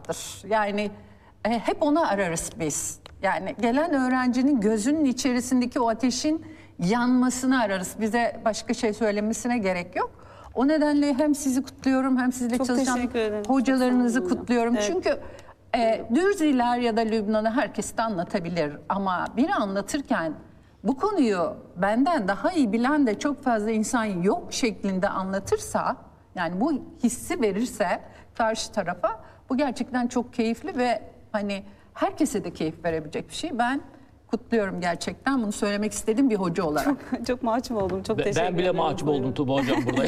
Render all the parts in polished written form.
vardır. Yani hep onu ararız biz. Yani gelen öğrencinin gözünün içerisindeki o ateşin yanmasını ararız. Bize başka şey söylemesine gerek yok. O nedenle hem sizi kutluyorum hem sizle Çok çalışan hocalarınızı kutluyorum. Evet. Çünkü Dürziler ya da Lübnan'ı herkes de anlatabilir. Ama biri anlatırken bu konuyu benden daha iyi bilen de çok fazla insan yok şeklinde anlatırsa, yani bu hissi verirse karşı tarafa, bu gerçekten çok keyifli ve hani herkese de keyif verebilecek bir şey. Ben kutluyorum gerçekten. Bunu söylemek istedim bir hoca olarak. Çok mahcup oldum. Çok teşekkür ederim. Ben bile mahcup oldum Tuğba Hocam burada.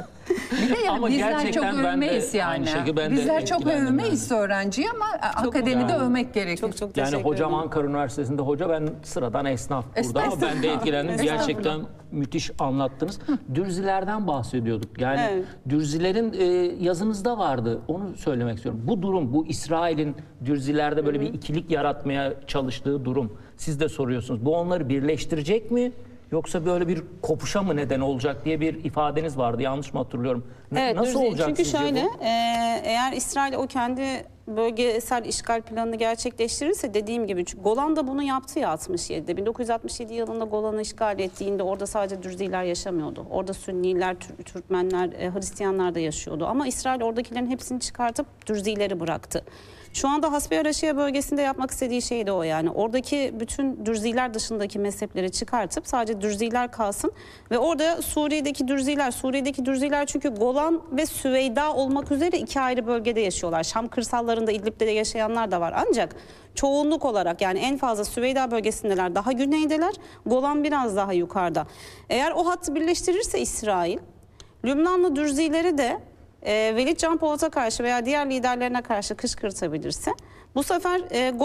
Bir de yani ama bizler çok övmeyiz yani. Bizler çok övmeyiz öğrenciyi ama akademide övmek gerekiyor. Çok yani hocam Ankara Üniversitesi'nde hoca, ben sıradan esnaf burada ama ben de etkilendim. Gerçekten müthiş anlattınız. Dürzilerden bahsediyorduk. Yani Dürzilerin yazınızda vardı. Onu söylemek istiyorum. Bu durum, bu İsrail'in Dürzilerde böyle bir ikilik yaratmaya çalıştığı durum. Siz de soruyorsunuz. Bu onları birleştirecek mi? Yoksa böyle bir kopuşa mı neden olacak diye bir ifadeniz vardı. Yanlış mı hatırlıyorum? Evet, nasıl olacak çünkü sizce şöyle, bu? eğer İsrail o kendi bölgesel işgal planını gerçekleştirirse, dediğim gibi, çünkü Golan da bunu yaptı ya 67'de. 1967 yılında Golan'ı işgal ettiğinde orada sadece Dürziler yaşamıyordu. Orada Sünniler, Türkmenler, Hristiyanlar da yaşıyordu. Ama İsrail oradakilerin hepsini çıkartıp Dürzileri bıraktı. Şu anda Hasbi-Araşiya bölgesinde yapmak istediği şey de o yani. Oradaki bütün Dürziler dışındaki mezhepleri çıkartıp sadece Dürziler kalsın. Ve orada Suriye'deki Dürziler çünkü Golan ve Süveyda olmak üzere iki ayrı bölgede yaşıyorlar. Şam kırsallarında, İdlib'de de yaşayanlar da var. Ancak çoğunluk olarak, yani en fazla Süveyda bölgesindeler, daha güneydeler. Golan biraz daha yukarıda. Eğer o hattı birleştirirse İsrail, Lübnanlı Dürzileri de Velid Can Polat'a karşı veya diğer liderlerine karşı kışkırtabilirse, bu sefer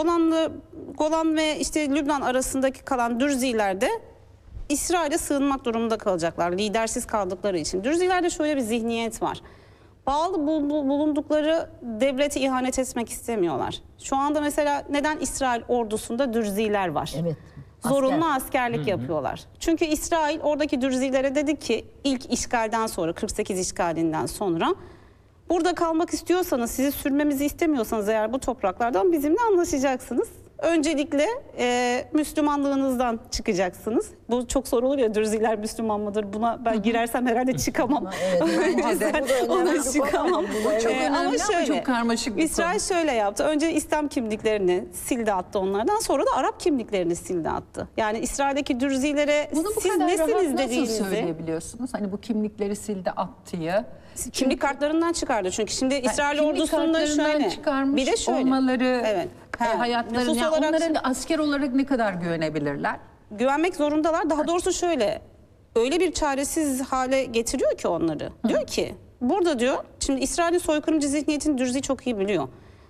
Golan ve işte Lübnan arasındaki kalan Dürziler de İsrail'e sığınmak durumunda kalacaklar lidersiz kaldıkları için. Dürzilerde şöyle bir zihniyet var. Bağlı bulundukları devlete ihanet etmek istemiyorlar. Şu anda mesela neden İsrail ordusunda Dürziler var? Evet. Zorunlu askerlik yapıyorlar. Çünkü İsrail oradaki Dürzilere dedi ki, ilk işgalden sonra, 48 işgalinden sonra, burada kalmak istiyorsanız, sizi sürmemizi istemiyorsanız eğer bu topraklardan, bizimle anlaşacaksınız. Öncelikle Müslümanlığınızdan çıkacaksınız. Bu çok sorulur ya, Dürziler Müslüman mıdır? Buna ben girersem herhalde çıkamam. Bence de. Ona çıkamam. Çok önemli ama şöyle, çok karmaşık bir İsrail konu. şöyle yaptı. Önce İslam kimliklerini sildi attı onlardan. Sonra da Arap kimliklerini sildi attı. Yani İsrail'deki Dürzilere Bunu bu siz kadar rahat nesiniz nasıl dediğinizi söyleyebiliyorsunuz? Hani bu kimlikleri sildi attığı. kimlik kartlarından çıkardı. Çünkü şimdi İsrail ordusunda şöyle, çıkarmış bir de şöyle olmaları, hayatlarını, nüfus yani olarak onlara asker olarak ne kadar güvenebilirler? güvenmek zorundalar. Daha doğrusu şöyle, öyle bir çaresiz hale getiriyor ki onları. Diyor ki, burada diyor, şimdi İsrail'in soykırımcı zihniyetini Dürzi çok iyi biliyor.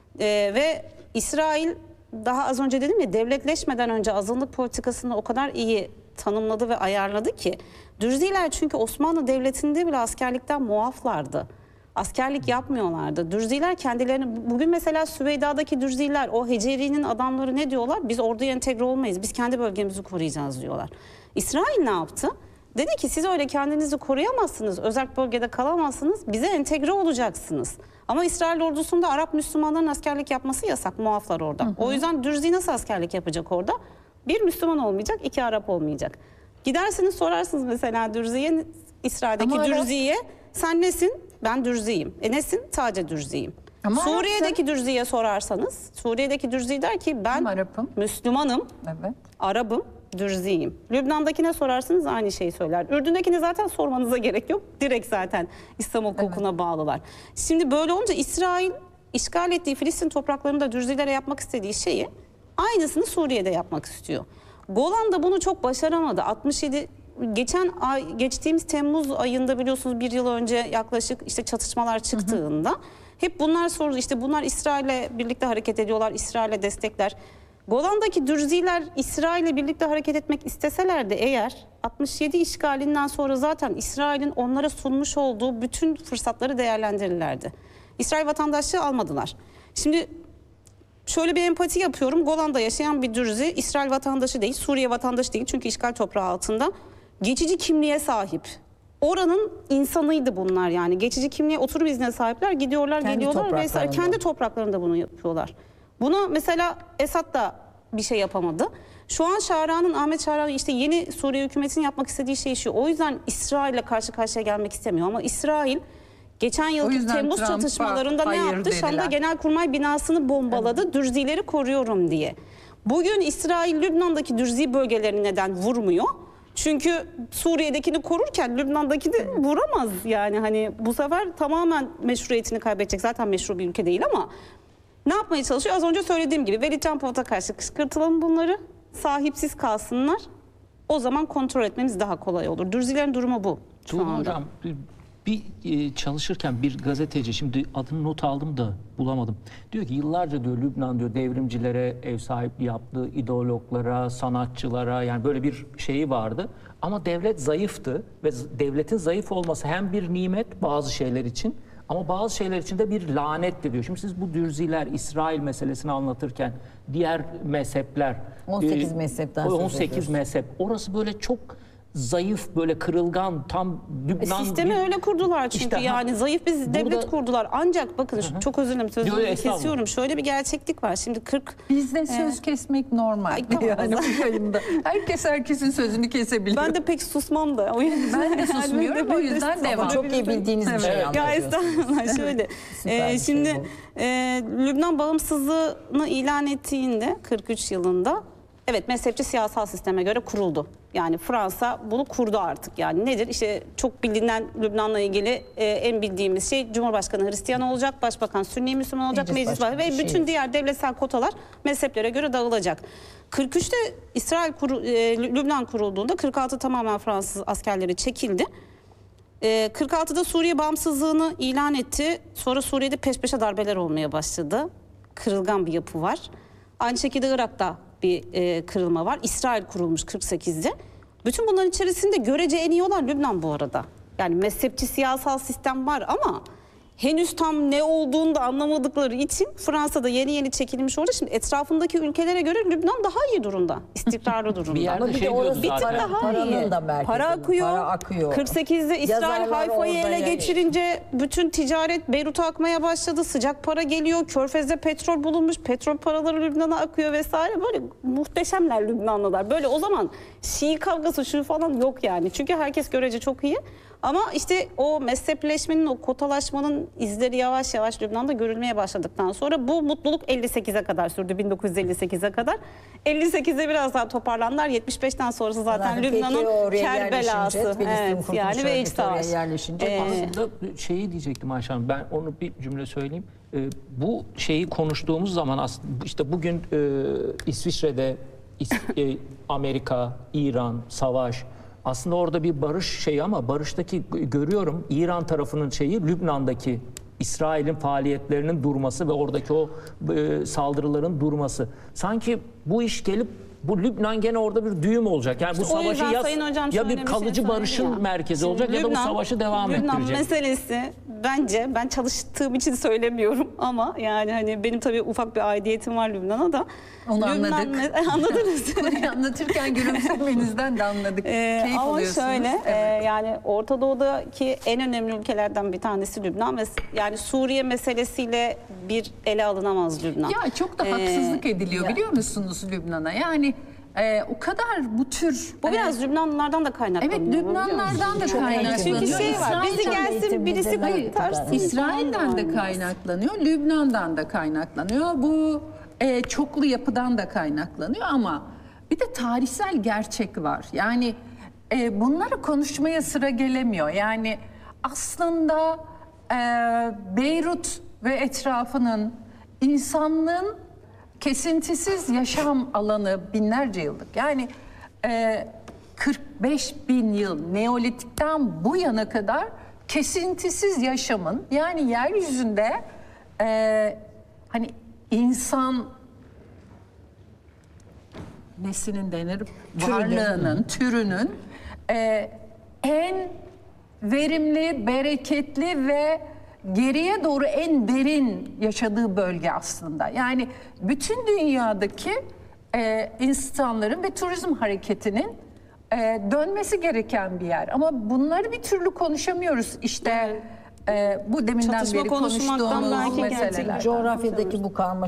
Ve İsrail, daha az önce dedim ya, devletleşmeden önce azınlık politikasını o kadar iyi tanımladı ve ayarladı ki, Dürziler çünkü Osmanlı Devleti'nde bile askerlikten muaflardı. Askerlik yapmıyorlardı. Dürziler kendilerini, bugün mesela Süveyda'daki Dürziler, o Heceri'nin adamları ne diyorlar? Biz orduya entegre olmayız, biz kendi bölgemizi koruyacağız diyorlar. İsrail ne yaptı? Dedi ki, siz öyle kendinizi koruyamazsınız, özel bölgede kalamazsınız, bize entegre olacaksınız. Ama İsrail ordusunda Arap Müslümanların askerlik yapması yasak, muaflar orada. O yüzden Dürzi nasıl askerlik yapacak orada? Bir Müslüman olmayacak, iki Arap olmayacak. Gidersiniz sorarsınız mesela Dürzi'ye, İsrail'deki Dürzi'ye, sen nesin? Ben Dürziyim. Nesin? Sadece Dürziyim. Ama Suriye'deki Dürzi'ye sorarsanız, Suriye'deki Dürzi der ki, ben Arap'ım, Müslümanım, evet, Arap'ım, Dürziyim. Lübnan'dakine sorarsanız aynı şeyi söyler. Ürdün'dekine zaten sormanıza gerek yok. Direkt zaten İslam hukukuna bağlılar. Şimdi böyle olunca İsrail işgal ettiği Filistin topraklarında Dürzilere yapmak istediği şeyi aynısını Suriye'de yapmak istiyor. Golan da bunu çok başaramadı. 67 geçtiğimiz Temmuz ayında, biliyorsunuz, bir yıl önce yaklaşık işte çatışmalar çıktığında hep bunlar soruldu. İşte bunlar İsrail'le birlikte hareket ediyorlar, İsrail'e destekler. Golan'daki Dürziler İsrail'le birlikte hareket etmek isteselerdi eğer, 67 işgalinden sonra zaten İsrail'in onlara sunmuş olduğu bütün fırsatları değerlendirirlerdi. İsrail vatandaşlığı almadılar. Şimdi şöyle bir empati yapıyorum. Golan'da yaşayan bir Dürzi, İsrail vatandaşı değil, Suriye vatandaşı değil, çünkü işgal toprağı altında, geçici kimliğe sahip. Oranın insanıydı bunlar yani. Geçici kimliğe, oturum iznine sahipler, gidiyorlar, Kendi geliyorlar vesaire. topraklarında. Kendi topraklarında bunu yapıyorlar. Buna mesela Esad da bir şey yapamadı. Şu an Ahmet Şahra'nın işte yeni Suriye hükümetinin yapmak istediği şey şu. O yüzden İsrail'le karşı karşıya gelmek istemiyor. Ama İsrail geçen O yılki yüzden Temmuz Trump'a çatışmalarında ne hayır yaptı? dediler. Şam'da Genelkurmay binasını bombaladı. Dürzileri koruyorum diye. Bugün İsrail Lübnan'daki Dürzi bölgelerini neden vurmuyor? Çünkü Suriye'dekini korurken Lübnan'dakini vuramaz. Yani hani bu sefer tamamen meşruiyetini kaybedecek. Zaten meşru bir ülke değil ama ne yapmaya çalışıyor? Az önce söylediğim gibi Veli Can Polat'a karşı kışkırtılalım bunları. Sahipsiz kalsınlar. O zaman kontrol etmemiz daha kolay olur. Dürzilerin durumu bu şu Tuğba anda. Hocam çalışırken bir gazeteci, şimdi adını not aldım da bulamadım. Diyor ki yıllarca diyor Lübnan diyor devrimcilere ev sahipliği yaptı, ideologlara, sanatçılara, yani böyle bir şeyi vardı. Ama devlet zayıftı ve devletin zayıf olması hem bir nimet bazı şeyler için ama bazı şeyler için de bir lanetti diyor. Şimdi siz bu Dürziler, İsrail meselesini anlatırken diğer mezhepler 18 mezhepten söz 18 ediyoruz. mezhep. Orası böyle çok zayıf, böyle kırılgan, tam Lübnan Sistemi öyle kurdular çünkü İşte, yani zayıf bir devlet kurdular. Ancak bakın çok özür dilerim Yo, sözünüzü estağfurullah. kesiyorum. Şöyle bir gerçeklik var. Şimdi 40 Bizde söz kesmek normal. Ay, tamam. Yani bu yayında. Herkesin sözünü kesebiliyor. ben de pek susmam da. O yüzden Ben de susmuyorum, o yüzden devam. Çok iyi bildiğiniz bir şey Ya anlatıyorsunuz. estağfurullah şöyle. Süper bir şey Şimdi bu. Lübnan bağımsızlığını ilan ettiğinde 43 yılında evet mezhepçi siyasal sisteme göre kuruldu. Yani Fransa bunu kurdu artık. Yani nedir? İşte çok bilinen Lübnan'la ilgili en bildiğimiz şey Cumhurbaşkanı Hristiyan olacak, Başbakan Sünni Müslüman olacak, Meclis meclis başkanı, var ve şey. bütün diğer devletsel kotalar mezheplere göre dağılacak. 43'te Lübnan kurulduğunda 46 tamamen Fransız askerleri çekildi. 46'da Suriye bağımsızlığını ilan etti. Sonra Suriye'de peş peşe darbeler olmaya başladı. Kırılgan bir yapı var. Aynı şekilde Irak'ta bir kırılma var. İsrail kurulmuş 48'de. Bütün bunların içerisinde görece en iyi olan Lübnan bu arada. Yani mezhepçi siyasal sistem var ama henüz tam ne olduğunu da anlamadıkları için Fransa'da yeni çekilmiş orada. Şimdi etrafındaki ülkelere göre Lübnan daha iyi durumda. İstikrarlı durumda. Bir yerde Ama bir şey de orası diyordu Bir tık zaten. daha iyi. Paranın da merkezi. Para akıyor. Para akıyor. 48'de İsrail Yazarlar Hayfa'yı orada ele yani. geçirince bütün ticaret Beyrut'a akmaya başladı. Sıcak para geliyor. Körfez'de petrol bulunmuş. Petrol paraları Lübnan'a akıyor vesaire. Böyle muhteşemler Lübnanlılar. Böyle o zaman Şii kavgası şu falan yok yani. Çünkü herkes görece çok iyi. Ama işte o mezhepleşmenin, o kotalaşmanın izleri yavaş yavaş Lübnan'da görülmeye başladıktan sonra bu mutluluk 58'e kadar sürdü. 1958'e kadar. 58'de biraz daha toparlandılar. 75'ten sonrası zaten Peki Lübnan'ın oraya Kerbelası. yerleşince, Filistin Kurtuluş yani ve iç Örgütü oraya savaş. yerleşince Aslında şeyi diyecektim Ayşe Hanım, ben onu bir cümle söyleyeyim. Bu şeyi konuştuğumuz zaman aslında işte bugün İsviçre'de Amerika, İran, savaş, aslında orada bir barış şeyi ama barıştaki görüyorum İran tarafının şeyi Lübnan'daki İsrail'in faaliyetlerinin durması ve oradaki o saldırıların durması. Sanki bu iş gelip bu Lübnan gene orada bir düğüm olacak. Yani bu O savaşı yüzden Sayın Hocam ya şöyle bir bir kalıcı şey barışın söyledi ya. merkezi Şimdi olacak ya da bu Lübnan- savaşı devam Lübnan ettirecek. meselesi bence, ben çalıştığım için söylemiyorum ama yani hani benim tabii ufak bir aidiyetim var Lübnan'a da. Onu anladık. Anladınız. Konuyu anlatırken gülümsemenizden de anladık. Keyif Ama alıyorsunuz. şöyle Evet. yani Orta Doğu'daki en önemli ülkelerden bir tanesi Lübnan ve yani Suriye meselesiyle bir ele alınamaz Lübnan. Ya çok da haksızlık ediliyor ya. biliyor musunuz Lübnan'a? Yani o kadar bu tür... Bu biraz Lübnanlılardan da kaynaklanıyor. Evet, Lübnanlardan da Çok kaynaklanıyor. Çünkü şey var, bizi İsrail'den- gelsin birisi eğitimli kurtarsın. İsrail'den de kaynaklanıyor, Lübnan'dan da kaynaklanıyor. Bu çoklu yapıdan da kaynaklanıyor ama bir de tarihsel gerçek var. Yani bunları konuşmaya sıra gelemiyor. Yani aslında Beyrut ve etrafının insanlığın kesintisiz yaşam alanı binlerce yıllık. Yani 45 bin yıl Neolitik'ten bu yana kadar kesintisiz yaşamın, yani yeryüzünde hani insan nesinin denir, varlığının, türünün en verimli, bereketli ve geriye doğru en derin yaşadığı bölge aslında. Yani bütün dünyadaki insanların ve turizm hareketinin dönmesi gereken bir yer. Ama bunları bir türlü konuşamıyoruz. İşte bu deminden Çatışma beri konuşmaktan konuştuğumuz belki meseleler. gerçekten Coğrafyadaki bu karmaşa